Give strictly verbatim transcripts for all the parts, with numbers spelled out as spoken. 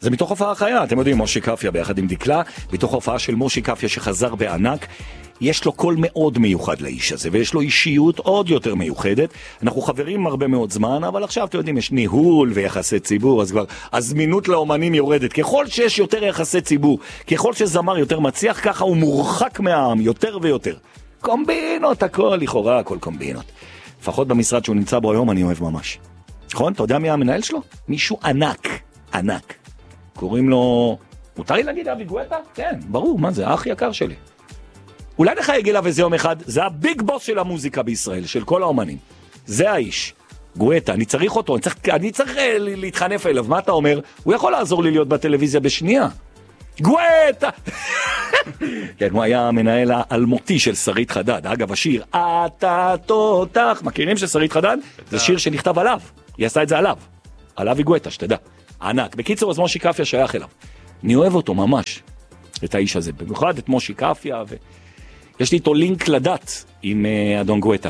זה מתוך הופעה חיה, אתם יודעים, מושי קפיה ביחד עם דקלה, מתוך הופעה של מושי קפיה שחזר בענק, יש לו קול מאוד מיוחד לאיש הזה, ויש לו אישיות עוד יותר מיוחדת. אנחנו חברים הרבה מאוד זמן, אבל עכשיו, אתם יודעים, יש ניהול ויחסי ציבור, אז כבר הזמינות לאומנים יורדת. ככל שיש יותר יחסי ציבור, ככל שזמר יותר מצליח, ככה הוא מורחק מהעם יותר ויותר. קומבינות, הכל, לכאורה, הכל קומבינות. לפחות במשרד שהוא נמצא בו היום, אני אוהב ממש. נכון? אתה יודע מי המנהל שלו? מישהו ענק, ענק. קוראים לו... מותר לי להגיד אבי גואטה? כן, ברור, מה זה? האח יקר שלי. אולי לך יגיע וזה יום אחד, זה הביג בוס של המוזיקה בישראל, של כל האומנים. זה האיש. גואטה, אני צריך אותו, אני צריך, אני צריך להתחנף אליו, מה אתה אומר? הוא יכול לעזור לי להיות בטלוויזיה בשנייה. גואטה! כן, הוא היה המנהל האלמותי של שרית חדד. אגב, השיר, אתה תותח, מכירים של שרית חדד? זה שיר שנכתב עליו. היא עשה את זה עליו. על אבי גואטה, שתדע. ענק. בקיצור, אז מושי קפיה שייך אליו. אני אוהב אותו ממש, את האיש הזה. במיוחד את מושי קפיה, ויש לי איתו לינק לדת עם uh, אדון גואטה.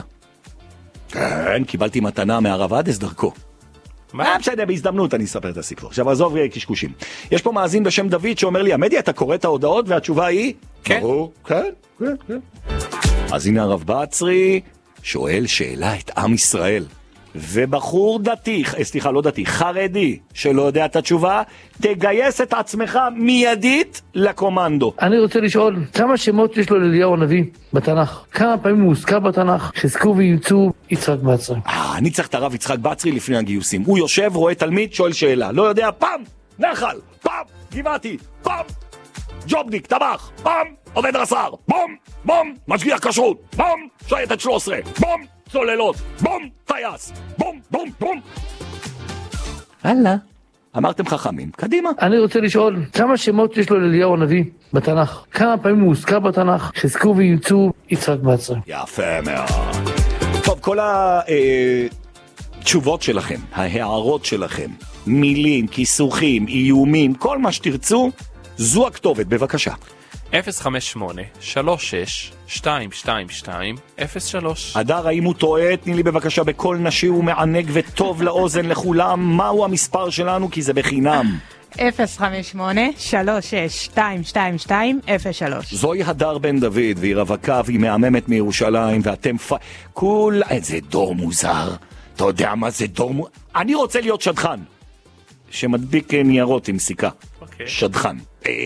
כן, קיבלתי מתנה מהרב עדס דרכו. מה משנה, בהזדמנות אני אספר את הסיפור. עכשיו עזוב קשקושים. יש פה מאזין בשם דוד שאומר לי, עמדי, אתה קורא את ההודעות והתשובה היא? כן. ברור, כן, כן, כן. אז הנה הרב בצרי שואל שאלה את עם ישראל. ובחור דתי, סליחה, לא דתי, חרדי, שלא יודע את התשובה, תגייס את עצמך מיידית לקומנדו. אני רוצה לשאול, כמה שמות יש לו לאליהו הנביא בתנ"ך? כמה פעמים הוא הוזכר בתנ"ך? חזקו וימצאו יצחק בצרי. אה, אני צריך את הרב יצחק בצרי לפני הגיוסים. הוא יושב, רואה תלמיד, שואל שאלה. לא יודע, פעם, נחל, פעם, גבעתי, פעם, ג'ובניק, טבח, פעם, עובד רס"ר, בום, בום, משגיח כשרות, בום, שייטת שלוש עשרה, בום, צוללות, בום, טייס, בום, בום, בום. הלאה, אמרתם חכמים, קדימה. אני רוצה לשאול, כמה שמות יש לו לאליהו הנביא בתנ"ך? כמה פעמים הוא הוזכר בתנ"ך? חזקו וימצאו יצחק בצרי. יפה מאוד. טוב, כל התשובות שלכם, ההערות שלכם, מילים, כיסוכים, איומים, כל מה שתרצו, זו הכתובת, בבקשה. אפס חמש שמונה שלוש שש שתיים שתיים שתיים אפס שלוש. הדר, האם הוא טועה? תני לי בבקשה בקול נשי ומענג וטוב לאוזן לכולם. מהו המספר שלנו? כי זה בחינם. אפס חמש שמונה שלוש שש שתיים שתיים שתיים אפס שלוש. זוהי הדר בן דוד, והיא רווקה והיא מהממת מירושלים, ואתם פ... כול... זה דור מוזר. אתה יודע מה זה דור מוזר? אני רוצה להיות שדחן. שמדביק ניירות עם סיכה. אוקיי. שדחן.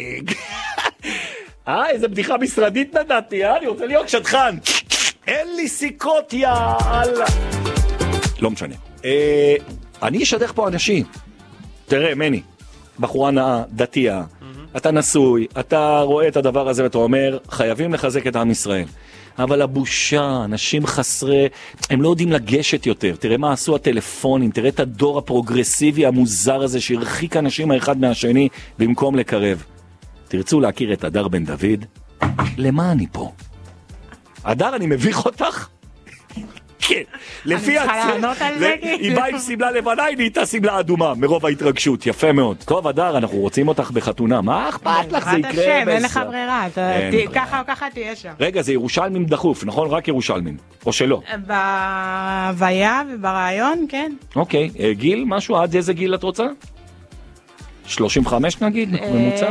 אה, איזה בדיחה משרדית נדעתי, אה? אני רוצה להיות שדחן. אין לי סיכות, יאללה. לא משנה. אה, אני אשדך פה אנשים. תראה, מני, בחורה נאה, דתייה, אתה נשוי, אתה רואה את הדבר הזה ואתה אומר, חייבים לחזק את עם ישראל. אבל הבושה, אנשים חסרי, הם לא יודעים לגשת יותר. תראה מה עשו הטלפונים, תראה את הדור הפרוגרסיבי המוזר הזה שהרחיק אנשים האחד מהשני במקום לקרב. תרצו להכיר את הדר בן דוד? למה אני פה? הדר, אני מביך אותך? כן. אני צריכה לענות על זה? היא באה עם סמלה לבנה, היא נהייתה סמלה אדומה, מרוב ההתרגשות. יפה מאוד. טוב, הדר, אנחנו רוצים אותך בחתונה. מה אכפת לך? זה יקרה. אין לך ברירה. ככה או ככה תהיה שם. רגע, זה ירושלמים דחוף, נכון? רק ירושלמים. או שלא? בהוויה וברעיון, כן. אוקיי. גיל, משהו? עד איזה גיל את רוצה? שלושים וחמש נגיד, ממוצע?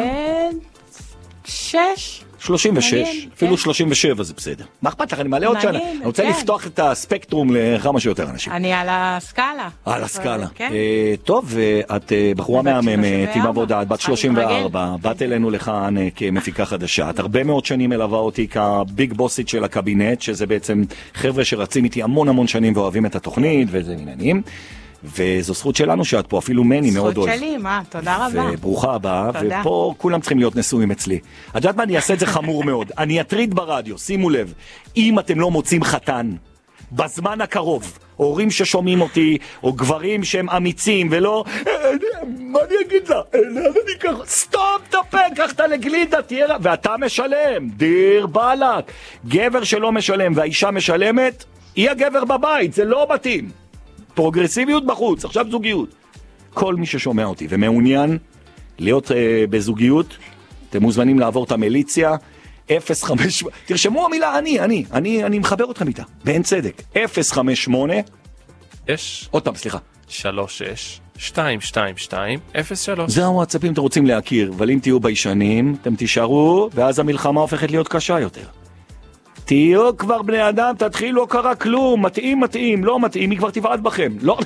שש. שלושים ושש, אפילו שלושים ושבע זה בסדר. מה אכפת לך? אני מעלה עוד שנה. אני רוצה לפתוח את הספקטרום לכמה שיותר אנשים. אני על הסקאלה. על הסקאלה. טוב, את בחורה מהממת, עם עבודה, בת שלושים וארבע, באת אלינו לכאן כמפיקה חדשה. את הרבה מאוד שנים מלווה אותי כביג בוסית של הקבינט, שזה בעצם חבר'ה שרצים איתי המון המון שנים ואוהבים את התוכנית וזה עניינים. וזו זכות שלנו שאת פה, אפילו מני מאוד אוהב. זכות שלי, מה? תודה רבה. וברוכה הבאה, ופה כולם צריכים להיות נשואים אצלי. את יודעת מה? אני אעשה את זה חמור מאוד. אני אטריד ברדיו, שימו לב, אם אתם לא מוצאים חתן, בזמן הקרוב, הורים ששומעים אותי, או גברים שהם אמיצים, ולא, מה אני אגיד לה? לאן אני אקח? סטופ, תפק, קח אתה לגלידה, תהיה לה, ואתה משלם, דיר בלק. גבר שלא משלם והאישה משלמת, היא הגבר בבית, זה לא מתאים. פרוגרסיביות בחוץ, עכשיו זוגיות. כל מי ששומע אותי ומעוניין להיות אה, בזוגיות, אתם מוזמנים לעבור את המיליציה, אפס חמש, תרשמו המילה אני, אני, אני, אני מחבר אתכם איתה, באין צדק, אפס חמש שמונה, יש? עוד פעם, סליחה. שלוש שש, שתיים שתיים שתיים אפס שלוש. זה הוואטסאפים אתם רוצים להכיר, אבל אם תהיו ביישנים, אתם תישארו, ואז המלחמה הופכת להיות קשה יותר. תהיו כבר בני אדם, תתחיל, לא קרה כלום, מתאים, מתאים, לא מתאים, היא כבר תבעט בכם. לא...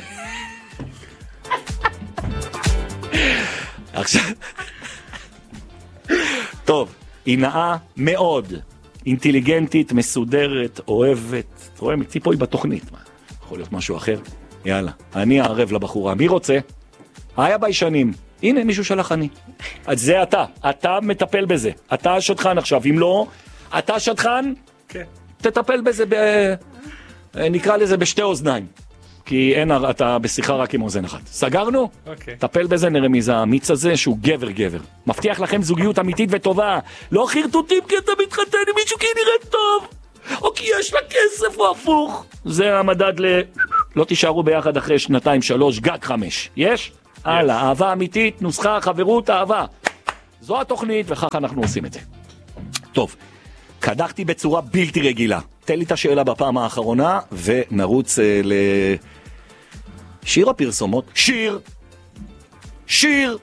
עכשיו... טוב, היא נאה מאוד, אינטליגנטית, מסודרת, אוהבת, אתה רואה, מציפו היא בתוכנית, מה? יכול להיות משהו אחר? יאללה, אני הערב לבחורה, מי רוצה? היה ביישנים, הנה מישהו שלח אני. אז זה אתה, אתה מטפל בזה, אתה שטחן עכשיו, אם לא, אתה שטחן, כן. תטפל בזה, ב... נקרא לזה בשתי אוזניים, כי אין, אתה בשיחה רק עם אוזן אחת. סגרנו? אוקיי. טפל בזה, נראה מי זה האמיץ הזה שהוא גבר גבר. מבטיח לכם זוגיות אמיתית וטובה, לא חרטוטים כי אתה מתחתן עם מישהו כי נראה טוב, או כי יש לה כסף או הפוך. זה המדד ל... לא תישארו ביחד אחרי שנתיים, שלוש, גג חמש. יש? הלאה, אהבה אמיתית, נוסחה, חברות, אהבה. זו התוכנית, וכך אנחנו עושים את זה. טוב, קדחתי בצורה בלתי רגילה. תן לי את השאלה בפעם האחרונה, ונרוץ אה, לשיר הפרסומות. שיר! שיר!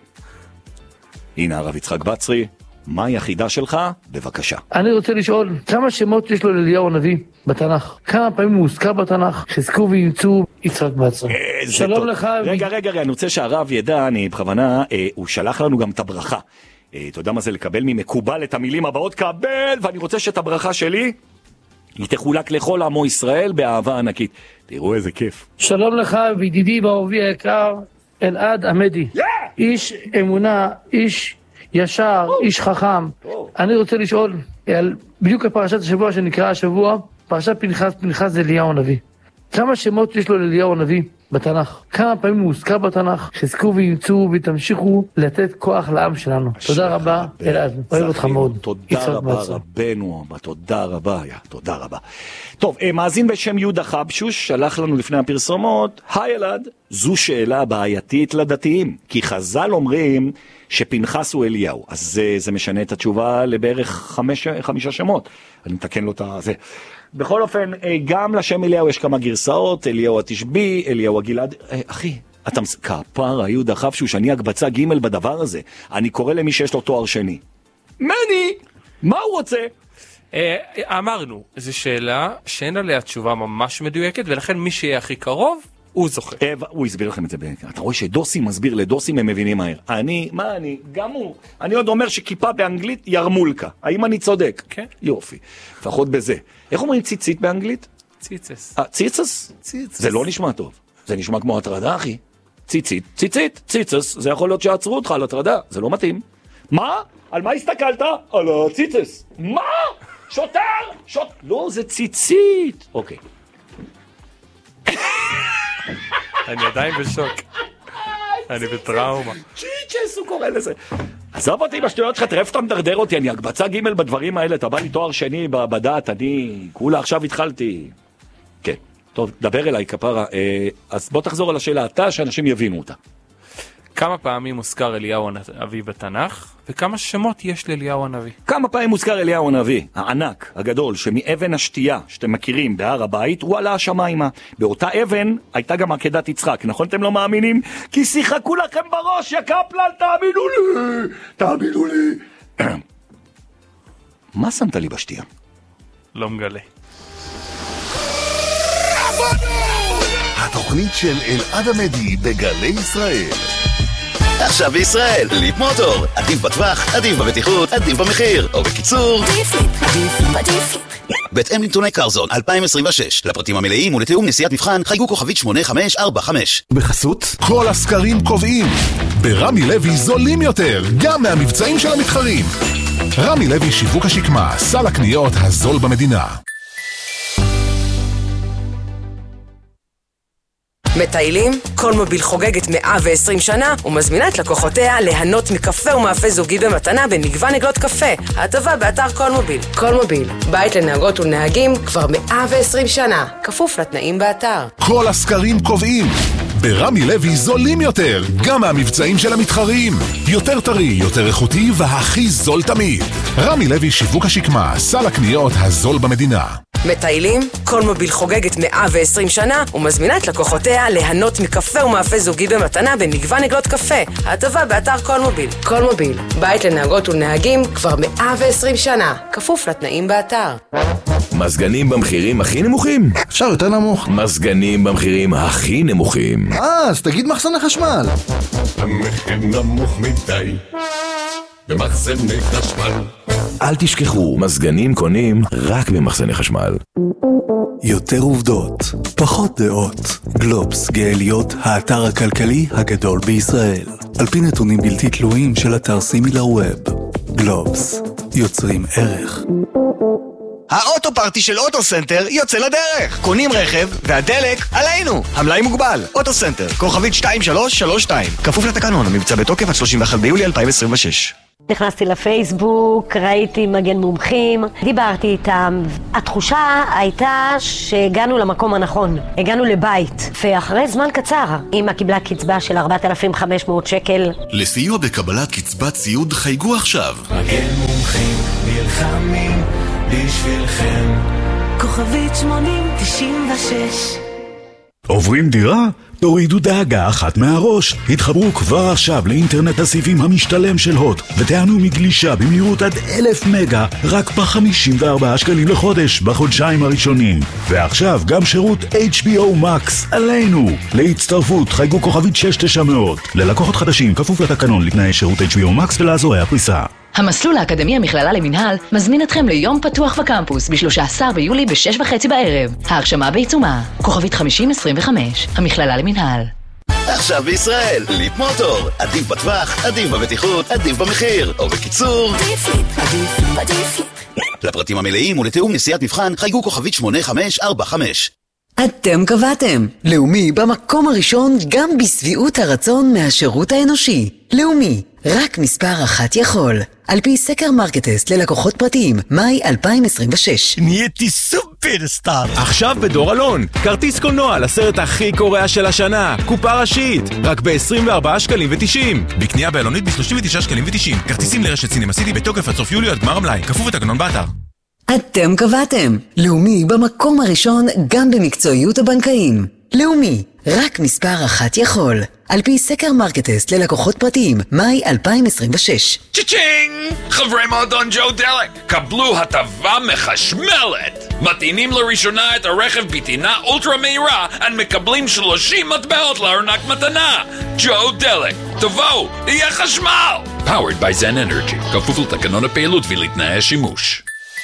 הנה הרב יצחק בצרי, מהי החידה שלך? בבקשה. אני רוצה לשאול, כמה שמות יש לו לאליהו הנביא בתנ"ך? כמה פעמים הוא הוזכר בתנ"ך? חזקו וימצאו יצחק בצרי. שלום לך. רגע, רגע, רגע, אני רוצה שהרב ידע, אני בכוונה, אה, הוא שלח לנו גם את הברכה. אה, אתה יודע מה זה לקבל ממקובל את המילים הבאות? קבל, ואני רוצה שאת הברכה שלי, היא תחולק לכל עמו ישראל באהבה ענקית. תראו איזה כיף. שלום לך, וידידי ואהובי היקר, אלעד עמדי. Yeah! איש אמונה, איש ישר, oh. איש חכם. Oh. אני רוצה לשאול, על בדיוק הפרשת השבוע שנקרא השבוע, פרשת פנחס, פנחס זה אליהו הנביא. כמה שמות יש לו לאליהו הנביא בתנ"ך? כמה פעמים הוא הוזכר בתנ"ך? חזקו וימצאו ותמשיכו לתת כוח לעם שלנו. תודה רבה, אלעד. אוהב אותך מאוד. תודה רבה רבנו, תודה רבה, תודה רבה. טוב, מאזין בשם יהודה חבשוש, שלח לנו לפני הפרסומות, היי אלעד, זו שאלה בעייתית לדתיים, כי חז"ל אומרים שפנחס הוא אליהו, אז זה, זה משנה את התשובה לבערך חמש, חמישה שמות. אני מתקן לו את זה. בכל אופן, גם לשם אליהו יש כמה גרסאות, אליהו התשבי, אליהו הגלעד. אחי, אתה כפרה, יהודה חבשוש, אני הקבצה ג' בדבר הזה. אני קורא למי שיש לו תואר שני. מני, מה הוא רוצה? אמרנו, זו שאלה שאין עליה תשובה ממש מדויקת, ולכן מי שיהיה הכי קרוב, הוא זוכה. הוא הסביר לכם את זה. אתה רואה שדוסי מסביר לדוסים, הם מבינים מהר. אני, מה אני, גם הוא. אני עוד אומר שכיפה באנגלית ירמולקה. האם אני צודק? כן. יופי. לפחות בזה. איך אומרים ציצית באנגלית? ציצס. אה, ציצס? ציצס. זה לא נשמע טוב. זה נשמע כמו הטרדה, אחי. ציצית, ציצית, ציצס. זה יכול להיות שעצרו אותך על הטרדה. זה לא מתאים. מה? על מה הסתכלת? על הציצס. מה? שוטר! שוט... לא, זה ציצית. אוקיי. אני עדיין בשוק. אני בטראומה. צ'יצ'ס הוא קורא לזה. עזוב אותי בשטויות שלך, תראה אתה מדרדר אותי, אני הקבצה ג' בדברים האלה, אתה בא לי תואר שני בדת, אני כולה עכשיו התחלתי. כן, טוב, דבר אליי כפרה. אז בוא תחזור על השאלה אתה, שאנשים יבינו אותה. כמה פעמים מוזכר אליהו הנביא בתנ"ך, וכמה שמות יש לאליהו הנביא? כמה פעמים מוזכר אליהו הנביא, הענק, הגדול, שמאבן השתייה שאתם מכירים בהר הבית, הוא עלה השמיימה. באותה אבן הייתה גם עקדת יצחק, נכון אתם לא מאמינים? כי שיחקו לכם בראש, יא קפלן, תאמינו לי, תאמינו לי. מה שמת לי בשתייה? לא מגלה. התוכנית של אלעד עמדי בגלי ישראל. עכשיו בישראל, ליפ מוטור, עדיף בטווח, עדיף בבטיחות, עדיף במחיר, או בקיצור, עדיף ליפ, עדיף ליפ, עדיף ליפ. בהתאם לנתוני קרזון אלפיים עשרים ושש, לפרטים המלאים ולתיאום נסיעת מבחן, חייגו כוכבית שמונה חמש ארבע חמש. בחסות, כל הסקרים קובעים. ברמי לוי זולים יותר, גם מהמבצעים של המתחרים. רמי לוי שיווק השקמה, סל הקניות הזול במדינה. מטיילים, כל מוביל חוגגת מאה ועשרים שנה ומזמינה את לקוחותיה ליהנות מקפה ומאפה זוגי במתנה במגוון עגלות קפה. ההטבה באתר כל מוביל. כל מוביל, בית לנהגות ולנהגים כבר מאה ועשרים שנה, כפוף לתנאים באתר. כל הסקרים קובעים. ברמי לוי זולים יותר, גם מהמבצעים של המתחרים. יותר טרי, יותר איכותי והכי זול תמיד. רמי לוי שיווק השקמה, סל הקניות הזול במדינה. מטיילים? קולמוביל חוגגת מאה ועשרים שנה ומזמינה את לקוחותיה ליהנות מקפה ומאפה זוגי במתנה במגוון עגלות קפה. ההטבה באתר קולמוביל. קולמוביל, בית לנהגות ולנהגים כבר מאה ועשרים שנה. כפוף לתנאים באתר. מזגנים במחירים הכי נמוכים? אפשר יותר נמוך. מזגנים במחירים הכי נמוכים. אה, אז תגיד מחסני חשמל. המחיר נמוך מדי במחסני חשמל. אל תשכחו, מזגנים קונים רק במחסני חשמל. יותר עובדות, פחות דעות. גלובס גאליות, האתר הכלכלי הגדול בישראל. על פי נתונים בלתי תלויים של אתר סימילר ווב. גלובס, יוצרים ערך. האוטו פארטי של אוטו סנטר יוצא לדרך. קונים רכב והדלק עלינו. המלאי מוגבל. אוטו סנטר, כוכבית שתיים שלוש שלוש שתיים. כפוף לתקנון, המבצע בתוקף עד שלושים ואחד ביולי אלפיים עשרים ושש. נכנסתי לפייסבוק, ראיתי מגן מומחים, דיברתי איתם. התחושה הייתה שהגענו למקום הנכון, הגענו לבית, ואחרי זמן קצר אמא קיבלה קצבה של ארבעת אלפים וחמש מאות שקל. לסיוע בקבלת קצבת ציוד חייגו עכשיו. מגן מומחים נלחמים בשבילכם. כוכבית שמונים תשעים ושש. עוברים דירה? תורידו דאגה אחת מהראש. התחברו כבר עכשיו לאינטרנט הסיבים המשתלם של הוט ותענו מגלישה במהירות עד אלף מגה רק ב-חמישים וארבעה שקלים לחודש בחודשיים הראשונים. ועכשיו גם שירות אייץ' בי או Max עלינו. להצטרפות חייגו כוכבית שש תשע מאות. ללקוחות חדשים כפוף לתקנון לתנאי שירות אייץ' בי או Max ולאזורי הפריסה. המסלול האקדמי המכללה למנהל מזמין אתכם ליום פתוח בקמפוס ב-שלושה עשר ביולי ב-שש וחצי בערב. ההרשמה בעיצומה. כוכבית חמישים עשרים וחמש. המכללה למנהל. עכשיו בישראל, ליפ מוטור. עדיף בטווח, עדיף בבטיחות, עדיף במחיר. או בקיצור, עדיף ליפ, עדיף ליפ, עדיף ליפ. לפרטים המלאים ולתיאום נסיעת מבחן חייגו כוכבית שמונה חמש ארבע חמש. אתם קבעתם. לאומי במקום הראשון גם בסביעות הרצון מהשירות האנושי. לאומי, רק מספר אחת יכול. על פי סקר מרקטסט ללקוחות פרטיים, מאי אלפיים עשרים ושש. נהייתי סופרסטאר. עכשיו בדור אלון, כרטיס קולנוע לסרט הכי קורע של השנה, קופה ראשית, רק ב-עשרים וארבעה שקלים ותשעים. בקנייה באלונית ב-שלושים ותשעה שקלים ותשעים. כרטיסים לרשת סינמה סיטי בתוקף עד סוף יולי עד גמר המלאי, כפוף לתקנון באתר. אתם קבעתם. לאומי במקום הראשון גם במקצועיות הבנקאים. לאומי, רק מספר אחת יכול. על פי סקר מרקטסט ללקוחות פרטיים, מאי אלפיים עשרים ושש. צ'צ'ינג! חברי מועדון ג'ו דלק, קבלו הטבה מחשמלת! מטעינים לראשונה את הרכב בטעינה אולטרה מהירה, ומקבלים שלושים מטבעות לארנק מתנה! ג'ו דלק, תבואו, יהיה חשמל! Powered by Zen Energy, כפוף לתקנון הפעילות ולתנאי השימוש.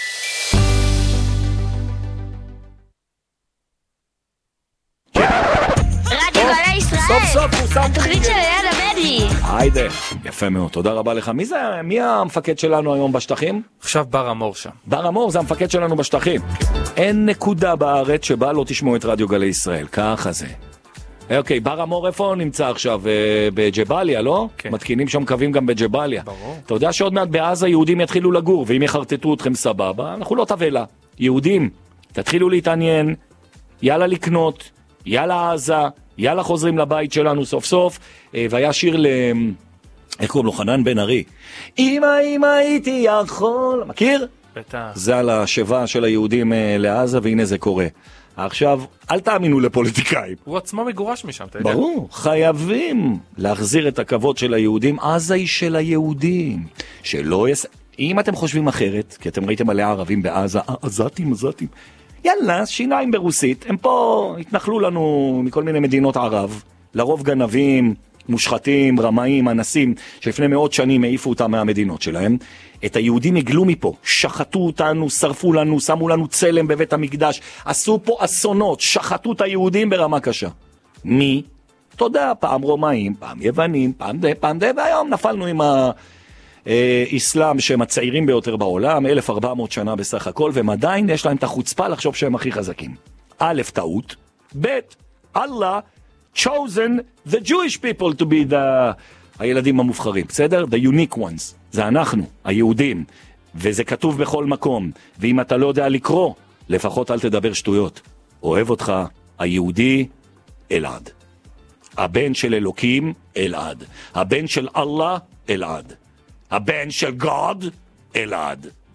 סוף סוף הוא שם התוכנית של ליד הבדי. היידה, יפה מאוד, תודה רבה לך. מי זה, מי המפקד שלנו היום בשטחים? עכשיו בר אמור שם. בר אמור זה המפקד שלנו בשטחים. אין נקודה בארץ שבה לא תשמעו את רדיו גלי ישראל, ככה זה. אוקיי, בר אמור איפה נמצא עכשיו? בג'בליה, לא? כן. מתקינים שם קווים גם בג'בליה. ברור. אתה יודע שעוד מעט בעזה יהודים יתחילו לגור, ואם יחרטטו אתכם סבבה, אנחנו לא תבלה. יהודים, תתחילו להתעניין, יאללה לקנות, יאללה עזה, יאללה חוזרים לבית שלנו סוף סוף. והיה שיר ל... איך קוראים לו? חנן בן ארי. אמא אמא הייתי יכול... מכיר? בטח. זה על השבעה של היהודים לעזה, והנה זה קורה. עכשיו, אל תאמינו לפוליטיקאים. הוא עצמו מגורש משם, אתה יודע. ברור, חייבים להחזיר את הכבוד של היהודים. עזה היא של היהודים. שלא יס... אם אתם חושבים אחרת, כי אתם ראיתם עליה ערבים בעזה, עזתים, עזתים. יאללה, שיניים ברוסית, הם פה התנחלו לנו מכל מיני מדינות ערב, לרוב גנבים, מושחתים, רמאים, אנסים, שלפני מאות שנים העיפו אותם מהמדינות שלהם. את היהודים הגלו מפה, שחטו אותנו, שרפו לנו, שמו לנו צלם בבית המקדש, עשו פה אסונות, שחטו את היהודים ברמה קשה. מי? אתה יודע, פעם רומאים, פעם יוונים, פעם די, פעם די, והיום נפלנו עם ה... איסלאם שהם הצעירים ביותר בעולם, אלף וארבע מאות שנה בסך הכל, והם עדיין יש להם את החוצפה לחשוב שהם הכי חזקים. א', טעות, ב', Allah chosen the Jewish people to be the... הילדים המובחרים, בסדר? The unique ones, זה אנחנו, היהודים, וזה כתוב בכל מקום, ואם אתה לא יודע לקרוא, לפחות אל תדבר שטויות. אוהב אותך, היהודי, אלעד. הבן של אלוקים, אלעד. הבן של Allah, אלעד. הבן של God, אלעד.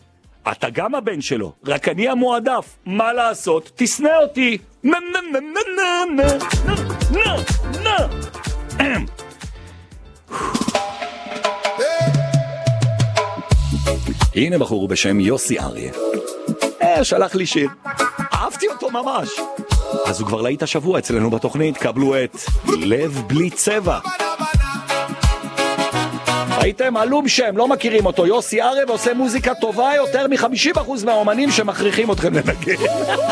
אתה גם הבן שלו, רק אני המועדף. מה לעשות? תסנה אותי. נה נה נה נה נה נה נה נה. הנה בחור בשם יוסי אריה. אה, שלח לי שיר. אהבתי אותו ממש. אז הוא כבר להיט השבוע אצלנו בתוכנית. קבלו את לב בלי צבע. הייתם אלום שם, לא מכירים אותו. יוסי אריה ועושה מוזיקה טובה יותר מ-חמישים אחוז מהאומנים שמכריחים אתכם לנגן.